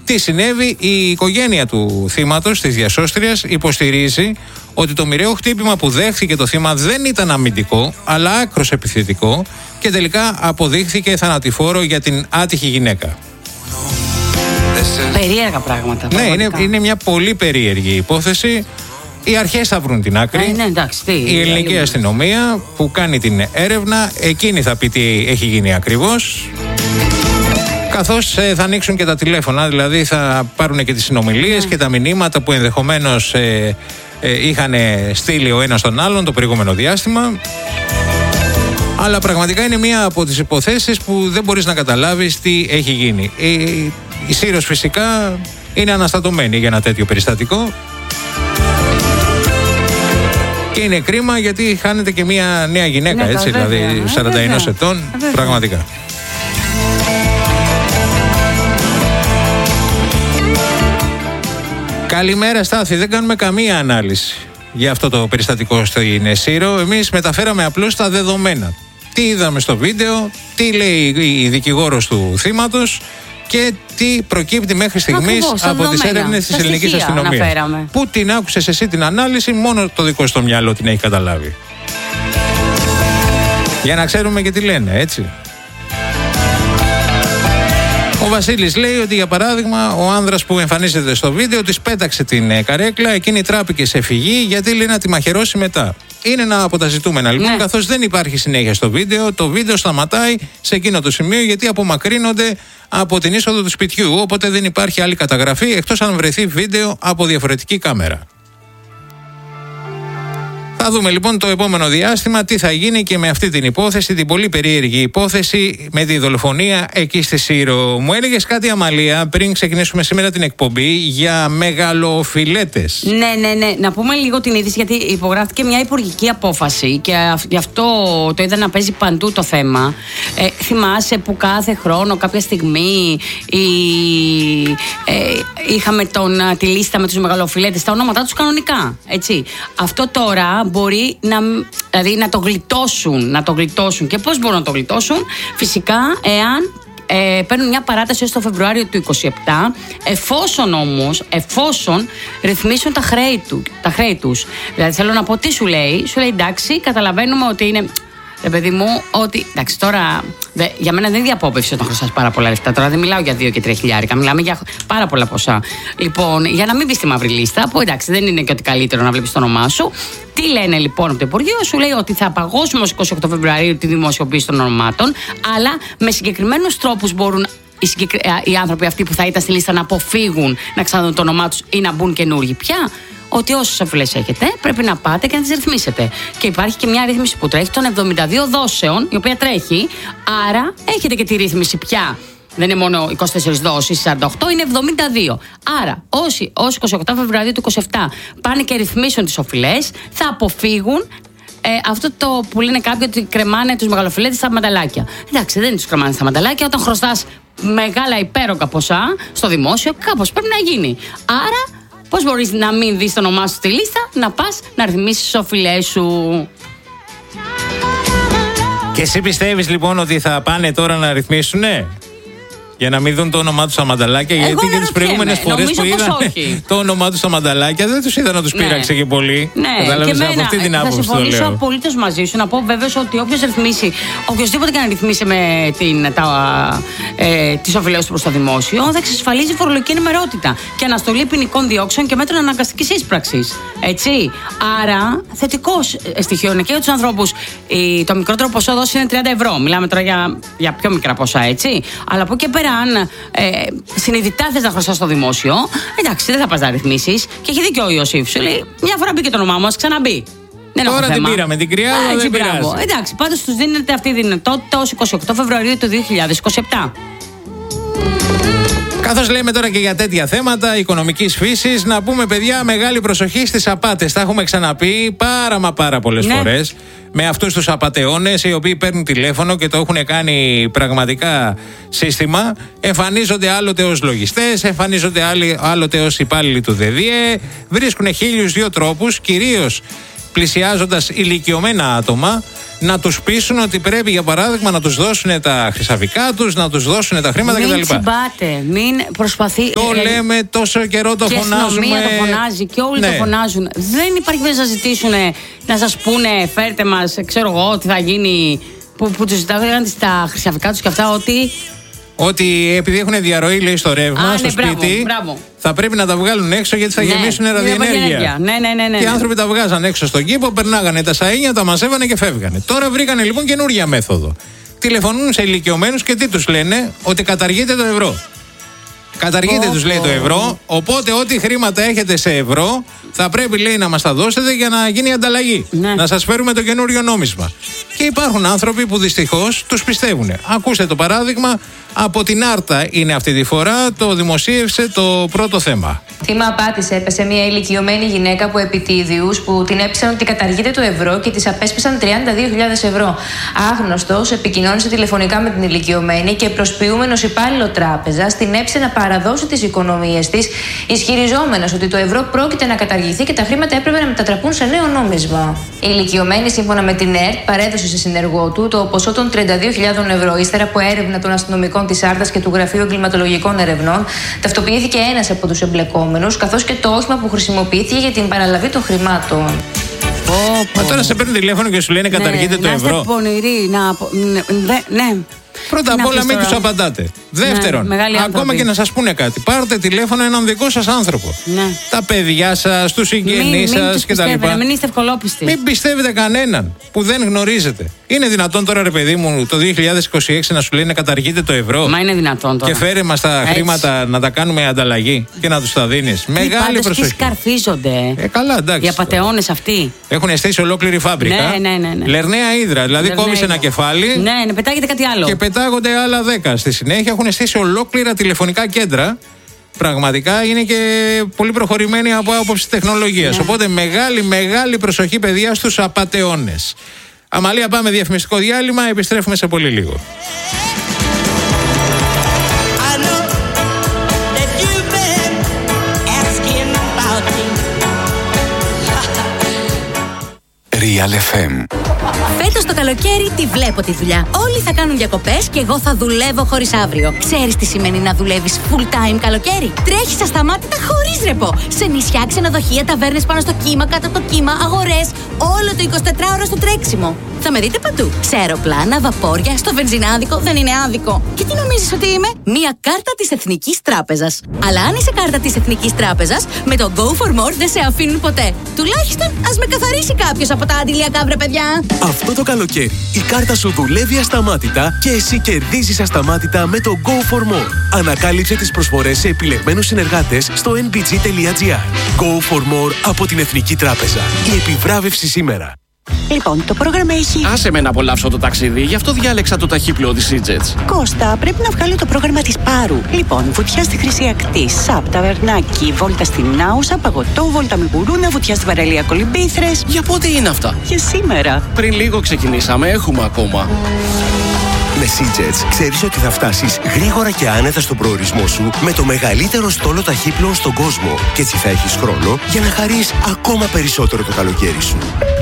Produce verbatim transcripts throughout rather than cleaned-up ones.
Τι συνέβη? Η οικογένεια του θύματος, της διασώστριας, υποστηρίζει ότι το μοιραίο χτύπημα που δέχθηκε το θύμα δεν ήταν αμυντικό, αλλά άκρως επιθετικό και τελικά αποδείχθηκε θανατηφόρο για την άτυχη γυναίκα. Περίεργα πράγματα. Ναι, είναι, είναι μια πολύ περίεργη υπόθεση. Οι αρχές θα βρουν την άκρη. Ε, ναι, εντάξει, τι, η ελληνική είναι. αστυνομία που κάνει την έρευνα, εκείνη θα πει τι έχει γίνει ακριβώς. Καθώς ε, θα ανοίξουν και τα τηλέφωνα, δηλαδή θα πάρουν και τις συνομιλίες yeah. και τα μηνύματα που ενδεχομένως ε, ε, είχαν στείλει ο ένας τον άλλον το προηγούμενο διάστημα. Αλλά πραγματικά είναι μία από τις υποθέσεις που δεν μπορείς να καταλάβεις τι έχει γίνει. Η, η Σύρος φυσικά είναι αναστατωμένη για ένα τέτοιο περιστατικό. Και είναι κρίμα γιατί χάνεται και μία νέα γυναίκα, ναι, έτσι, βέβαια, δηλαδή σαράντα ένα ετών, βέβαια. Πραγματικά. Καλημέρα Στάθη, δεν κάνουμε καμία ανάλυση για αυτό το περιστατικό στην Σύρο. Εμείς μεταφέραμε απλώς τα δεδομένα. Τι είδαμε στο βίντεο, τι λέει η δικηγόρος του θύματος και τι προκύπτει μέχρι στιγμής από τις έρευνες της ελληνικής αστυνομίας. Πού την άκουσες εσύ την ανάλυση, μόνο το δικό στο μυαλό την έχει καταλάβει. Για να ξέρουμε και τι λένε, έτσι. Ο Βασίλης λέει ότι για παράδειγμα ο άνδρας που εμφανίζεται στο βίντεο της πέταξε την καρέκλα, εκείνη τράπηκε σε φυγή γιατί λέει να τη μαχαιρώσει μετά. Είναι ένα από τα ζητούμενα λοιπόν, ναι. καθώς δεν υπάρχει συνέχεια στο βίντεο, το βίντεο σταματάει σε εκείνο το σημείο γιατί απομακρύνονται από την είσοδο του σπιτιού. Οπότε δεν υπάρχει άλλη καταγραφή εκτός αν βρεθεί βίντεο από διαφορετική κάμερα. Θα δούμε λοιπόν το επόμενο διάστημα τι θα γίνει και με αυτή την υπόθεση, την πολύ περίεργη υπόθεση με τη δολοφονία εκεί στη Σύρο. Μου έλεγες κάτι, Αμαλία, πριν ξεκινήσουμε σήμερα την εκπομπή για μεγαλοφιλέτες. Ναι, ναι, ναι. Να πούμε λίγο την είδηση, γιατί υπογράφηκε μια υπουργική απόφαση και γι' αυτό το είδα να παίζει παντού το θέμα. Ε, θυμάσαι που κάθε χρόνο, κάποια στιγμή, η, ε, είχαμε τον, τη λίστα με τους μεγαλοφιλέτες, τα ονόματά τους κανονικά. Έτσι. Αυτό τώρα μπορεί να, δηλαδή, να το γλιτώσουν, να το γλιτώσουν. Και πώς μπορούν να το γλιτώσουν? Φυσικά, εάν ε, παίρνουν μια παράταση έως το Φεβρουάριο του είκοσι επτά, εφόσον όμως, εφόσον ρυθμίσουν τα χρέη, του, τα χρέη τους. Δηλαδή, θέλω να πω τι σου λέει. Σου λέει εντάξει, καταλαβαίνουμε ότι είναι... Ρε παιδί μου, ότι εντάξει, τώρα δε, για μένα δεν είναι διαπόπευση όταν χρωστάς πάρα πολλά λεφτά. Τώρα δεν μιλάω για δύο και τρία χιλιάρικα, μιλάμε για πάρα πολλά ποσά. Λοιπόν, για να μην μπει στη μαύρη λίστα, που εντάξει δεν είναι και ότι καλύτερο να βλέπεις το όνομά σου. Τι λένε λοιπόν από το Υπουργείο? Σου λέει ότι θα απαγώσουμε ως είκοσι οκτώ Φεβρουαρίου τη δημοσιοποίηση των ονομάτων, αλλά με συγκεκριμένους τρόπους μπορούν οι, συγκεκρι... οι άνθρωποι αυτοί που θα ήταν στη λίστα να αποφύγουν να ξαναδούν το όνομά τους ή να μπουν καινούργοι πια. Ότι όσες αφιλές έχετε πρέπει να πάτε και να τις ρυθμίσετε. Και υπάρχει και μια ρύθμιση που τρέχει των εβδομήντα δύο δόσεων, η οποία τρέχει. Άρα έχετε και τη ρύθμιση πια. Δεν είναι μόνο είκοσι τέσσερις δόσεις, σαράντα οκτώ, είναι εβδομήντα δύο. Άρα όσοι ως είκοσι οκτώ Φεβρουαρίου του είκοσι επτά πάνε και ρυθμίσουν τις οφειλές, θα αποφύγουν ε, αυτό το που λένε κάποιοι ότι κρεμάνε τους μεγαλοφιλέτες στα μανταλάκια. Εντάξει, δεν τους κρεμάνε στα μανταλάκια. Όταν χρωστάς μεγάλα υπέρογκα ποσά στο δημόσιο, κάπως πρέπει να γίνει. Άρα. Πώς μπορείς να μην δεις το όνομά σου στη λίστα, να πας να ρυθμίσεις τις οφειλές σου. Και εσύ πιστεύεις λοιπόν ότι θα πάνε τώρα να ρυθμίσουνε? Για να μην δουν το όνομά του στα μανταλάκια? Εγώ γιατί και τις προηγούμενες φορές που είδαν το όνομά του στα μανταλάκια δεν τους είδα να τους ναι. πείραξε και πολύ. Ναι, κατάλαβες, και από αυτή την άποψη. Θα συμφωνήσω απολύτως μαζί σου. Να πω βέβαιος ότι όποιος ρυθμίσει, οποιοδήποτε και να ρυθμίσει με την, τα, ε, τις οφειλές του προς το δημόσιο, θα εξασφαλίζει φορολογική ενημερότητα και αναστολή ποινικών διώξεων και μέτρων αναγκαστικής ίσπραξης. Έτσι. Άρα, θετικό στοιχείο είναι και για τους ανθρώπους. Το μικρότερο ποσό δόση είναι τριάντα ευρώ. Μιλάμε τώρα για, για πιο μικρά ποσά, έτσι. Αλλά από εκεί πέρα, αν ε, συνειδητά θες να χρωστάς στο δημόσιο, εντάξει, δεν θα πας να ρυθμίσεις. Και έχει δίκιο ο Ιωσήφ. Σου λέει: μια φορά μπήκε το όνομά μου, ας ξαναμπεί. Δεν Τώρα την πήραμε την κρυάδα, δεν έτσι, πειράζει. μπράβο. Εντάξει, πάντως τους δίνεται αυτή η δυνατότητα ως είκοσι οκτώ Φεβρουαρίου του δύο χιλιάδες είκοσι επτά. Καθώς λέμε τώρα και για τέτοια θέματα οικονομικής φύσης, να πούμε παιδιά μεγάλη προσοχή στις απάτες. Τα έχουμε ξαναπεί πάρα μα πάρα πολλές ναι. φορές. Με αυτούς τους απατεώνες οι οποίοι παίρνουν τηλέφωνο και το έχουν κάνει πραγματικά σύστημα. Εμφανίζονται άλλοτε ως λογιστές, εμφανίζονται άλλοτε ως υπάλληλοι του ΔΕΔΙΕ. Βρίσκουν χίλιους δύο τρόπους, κυρίως πλησιάζοντας ηλικιωμένα άτομα, να τους πείσουν ότι πρέπει, για παράδειγμα, να τους δώσουν τα χρυσαφικά τους, να τους δώσουν τα χρήματα κτλ. Μην τσιμπάτε, μην προσπαθεί. Το ε, λέμε τόσο καιρό, το και φωνάζουμε. Και η αστυνομία το φωνάζει και όλοι ναι. το φωνάζουν. Δεν υπάρχει μέσα να ζητήσουν, να σας πούνε, φέρτε μας, ξέρω εγώ, τι θα γίνει, που, που τους ζητάγανε τα χρυσαφικά τους και αυτά, ότι... Ότι επειδή έχουν διαρροή, λέει, στο ρεύμα, Α, στο ναι, σπίτι, μπράβο, μπράβο. θα πρέπει να τα βγάλουν έξω γιατί θα ναι, γεμίσουν ραδιενέργεια. Ναι, ναι, ναι, ναι, και οι ναι. άνθρωποι τα βγάζαν έξω στον κήπο, περνάγανε τα σαΐνια, τα μαζεύανε και φεύγανε. Τώρα βρήκανε λοιπόν καινούργια μέθοδο. Τηλεφωνούν σε ηλικιωμένους και τι τους λένε? Ότι καταργείται το ευρώ. Καταργείται, oh, τους λέει, oh. το ευρώ. Οπότε, ό,τι χρήματα έχετε σε ευρώ, θα πρέπει, λέει, να μας τα δώσετε για να γίνει ανταλλαγή. Ναι. Να σας φέρουμε το καινούριο νόμισμα. Και υπάρχουν άνθρωποι που δυστυχώς τους πιστεύουν. Ακούστε το παράδειγμα. Από την Άρτα είναι αυτή τη φορά, το δημοσίευσε το Πρώτο Θέμα. Θύμα απάτης έπεσε μια ηλικιωμένη γυναίκα από επιτίδιους που την έπεισαν ότι καταργείται το ευρώ και της απέσπισαν τριάντα δύο χιλιάδες ευρώ. Άγνωστος επικοινώνησε τηλεφωνικά με την ηλικιωμένη και προσποιούμενος υπάλληλο τράπεζας την έψε να παραδώσει τις οικονομίες της, ισχυριζόμενος ότι το ευρώ πρόκειται να καταργηθεί και τα χρήματα έπρεπε να μετατραπούν σε νέο νόμισμα. Η ηλικιωμένη, σύμφωνα με την ΕΡΤ, παρέδωσε σε συνεργό του το ποσό των τριάντα δύο χιλιάδες ευρώ. Ύστερα από έρευνα των αστυνομικών της Άρτας και του Γραφείου Εγκληματολογικών Ερευνών, ταυτοποιήθηκε ένας από τους εμπλεκόμενους, καθώς και το όχημα που χρησιμοποιήθηκε για την παραλαβή των χρημάτων. Μα τώρα σε παίρνουν τηλέφωνο και σου λένε καταργείται ναι, το να ευρώ. Να είστε πονηροί, να... Ναι, ναι. Πρώτα απ' όλα μην τους απαντάτε. Δεύτερον, ναι, ακόμα και να σας πούνε κάτι, πάρτε τηλέφωνο έναν δικό σας άνθρωπο. Ναι. Τα παιδιά σας, τους συγγενείς σας κτλ. Μην είστε ευκολόπιστοι. Μην πιστεύετε κανέναν που δεν γνωρίζετε. Είναι δυνατόν τώρα, ρε παιδί μου, το δύο χιλιάδες είκοσι έξι να σου λένε καταργείται το ευρώ? Μα είναι δυνατόν τώρα. Και φέρε μας τα Έτσι. χρήματα να τα κάνουμε ανταλλαγή και να τους τα δίνεις. Μεγάλη προσοχή. Και σκαρφίζονται. Ε, καλά, εντάξει. Οι απατεώνες αυτοί. Έχουν στήσει ολόκληρη φάμπρικα. Ναι, ναι, ναι, ναι. Λερναία Ύδρα. Δηλαδή κόβεις ένα κεφάλι. Ναι, ναι, πετάγεται κάτι άλλο. Και πετάγονται άλλα δέκα. Στη συνέχεια έχουν στήσει ολόκληρα τηλεφωνικά κέντρα. Πραγματικά είναι και πολύ προχωρημένοι από άποψη τεχνολογίας. Ναι. Οπότε μεγάλη, μεγάλη προσοχή, παιδιά, στους απατεώνες. Αμαλία, πάμε διαφημιστικό διάλειμμα. Επιστρέφουμε σε πολύ λίγο. Real εφ εμ. Φέτος το καλοκαίρι τη βλέπω τη δουλειά. Όλοι θα κάνουν διακοπές και εγώ θα δουλεύω χωρίς αύριο. Ξέρεις τι σημαίνει να δουλεύεις full time καλοκαίρι? Τρέχεις ασταμάτητα χωρίς ρεπό. Σε νησιά, ξενοδοχεία, ταβέρνες πάνω στο κύμα, κάτω από το κύμα, αγορές. Όλο το εικοσιτετράωρο στο τρέξιμο. Θα με δείτε παντού. Σε αεροπλάνα, βαπόρια, στο βενζινάδικο, δεν είναι άδικο. Και τι νομίζεις ότι είμαι? Μία κάρτα της Εθνικής Τράπεζας. Αλλά αν είσαι κάρτα της Εθνικής Τράπεζας, με το Go for More δεν σε αφήνουν ποτέ. Τουλάχιστον ας με καθαρίσει κάποιος από τα αντιλιακά, βρε παιδιά. Αυτό το καλοκαίρι η κάρτα σου δουλεύει ασταμάτητα και εσύ κερδίζεις ασταμάτητα με το Go for More. Ανακάλυψε τις προσφορές σε επιλεγμένους συνεργάτες στο εν μπι τζι τελεία τζι άρ. Go for More από την Εθνική Τράπεζα. Η επιβράβευση σήμερα. Λοιπόν, το πρόγραμμα έχει... Άσε με να απολαύσω το ταξίδι, γι' αυτό διάλεξα το ταχύπλοο της Sea-Jets. Κώστα, πρέπει να βγάλω το πρόγραμμα της Πάρου. Λοιπόν, βουτιά στη Χρυσή Ακτή, ΣΑΠ, ταβερνάκι, βόλτα στην Άουσα, παγωτό, βόλτα με γουρούνα, βουτιά στην παραλία Κολυμπήθρες. Για πότε είναι αυτά? Για σήμερα. Πριν λίγο ξεκινήσαμε, έχουμε ακόμα. Με Sea-Jets ξέρεις ότι θα φτάσεις γρήγορα και άνετα στον προορισμό σου με το μεγαλύτερο στόλο ταχύπλοων στον κόσμο. Και έτσι θα έχεις χρόνο για να χαρείς ακόμα περισσότερο το καλοκαίρι σου.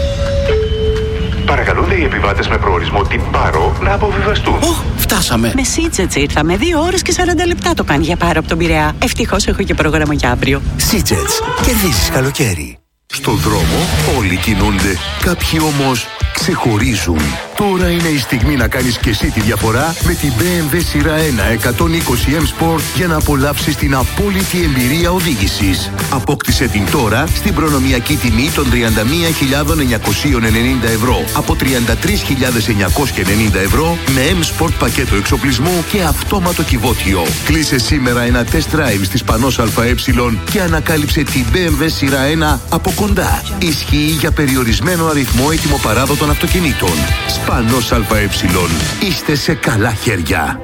Παρακαλούνται οι επιβάτες με προορισμό την Πάρο να αποβιβαστούν. Οχ, φτάσαμε. Με Sea-Jets ήρθαμε. Δύο ώρες και σαράντα λεπτά το κάνει για Πάρο από τον Πειραιά. Ευτυχώς έχω και πρόγραμμα για αύριο. Sea-Jets. Κερδίζεις καλοκαίρι. Στον δρόμο όλοι κινούνται. Κάποιοι όμως ξεχωρίζουν. Τώρα είναι η στιγμή να κάνεις και εσύ τη διαφορά με την μπι εμ ντάμπλιου σειρά ένα εκατόν είκοσι εμ Sport για να απολαύσεις την απόλυτη εμπειρία οδήγησης. Απόκτησε την τώρα στην προνομιακή τιμή των τριάντα μία χιλιάδες εννιακόσια ενενήντα ευρώ από τριάντα τρεις χιλιάδες εννιακόσια ενενήντα ευρώ με M Sport πακέτο εξοπλισμού και αυτόματο κυβότιο. Κλείσε σήμερα ένα test drive στις Πανός ΑΕ και ανακάλυψε την μπι εμ ντάμπλιου σειρά ένα από κοντά. Ισχύει για περιορισμένο αριθμό ετοιμοπαράδοτων αυτοκινήτων. Πανός ΑΕ. Είστε σε καλά χέρια.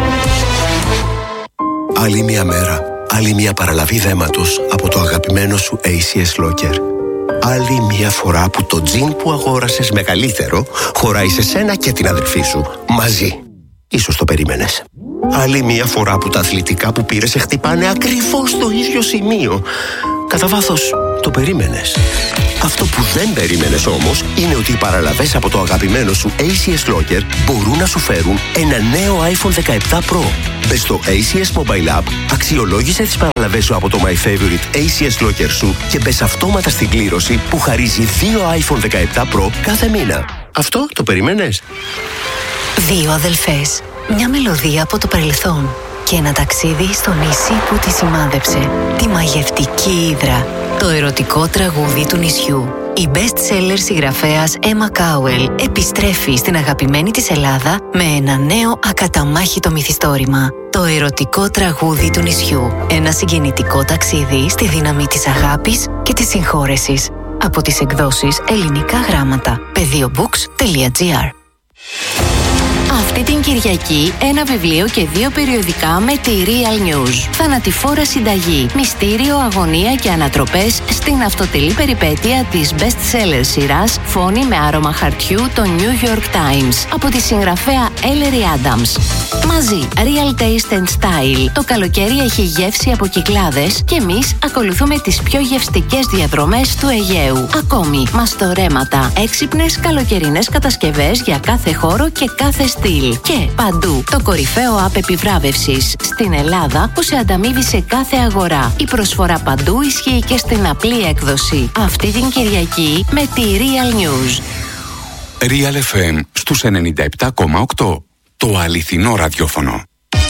Άλλη μια μέρα, άλλη μια παραλαβή δέματος από το αγαπημένο σου έι σι ες Locker. Άλλη μια φορά που το τζιν που αγόρασες μεγαλύτερο χωράει σε σένα και την αδερφή σου μαζί. Ίσως το περίμενες. Άλλη μια φορά που τα αθλητικά που πήρες σε χτυπάνε ακριβώς στο ίδιο σημείο. Κατά βάθος, το περίμενες. Αυτό που δεν περίμενες όμως είναι ότι οι παραλαβές από το αγαπημένο σου έι σι ες Locker μπορούν να σου φέρουν ένα νέο άιφον δεκαεπτά Pro. Μπες στο έι σι ες Mobile App, αξιολόγησε τις παραλαβές σου από το My Favorite έι σι ες Locker σου και μπες αυτόματα στην κλήρωση που χαρίζει δύο άιφον δεκαεπτά Pro κάθε μήνα. Αυτό το περίμενες? Δύο αδελφές, μια μελωδία από το παρελθόν και ένα ταξίδι στο νησί που τη σημάδεψε, τη μαγευτική Ύδρα, το ερωτικό τραγούδι του νησιού. Η best-seller συγγραφέας Emma Cowell επιστρέφει στην αγαπημένη της Ελλάδα με ένα νέο ακαταμάχητο μυθιστόρημα. Το ερωτικό τραγούδι του νησιού. Ένα συγκινητικό ταξίδι στη δύναμη της αγάπης και της συγχώρεσης. Από τις εκδόσεις Ελληνικά Γράμματα. πεδίομπουκς τελεία τζι άρ. Αυτή την Κυριακή ένα βιβλίο και δύο περιοδικά με τη Real News. Θανατηφόρα συνταγή, μυστήριο, αγωνία και ανατροπές στην αυτοτελή περιπέτεια της best-seller σειράς Φόνη με άρωμα χαρτιού το New York Times από τη συγγραφέα Ellery Adams. Μαζί, Real Taste and Style. Το καλοκαίρι έχει γεύση από Κυκλάδες και εμείς ακολουθούμε τις πιο γευστικές διαδρομές του Αιγαίου. Ακόμη, μαστορέματα, έξυπνες καλοκαιρινές κατασκευές για κάθε χώρο και κάθε στυλ. Και παντού το κορυφαίο app επιβράβευσης στην Ελλάδα που σε ανταμείβει σε κάθε αγορά. Η προσφορά παντού ισχύει και στην απλή έκδοση. Αυτή την Κυριακή με τη Real News. Real εφ εμ στους ενενήντα επτά κόμμα οκτώ. Το αληθινό ραδιόφωνο.